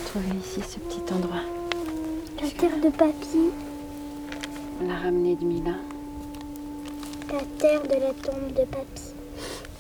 trouvé ici ce petit endroit. La terre de papy. On l'a ramené de Milan. La terre de la tombe de papy.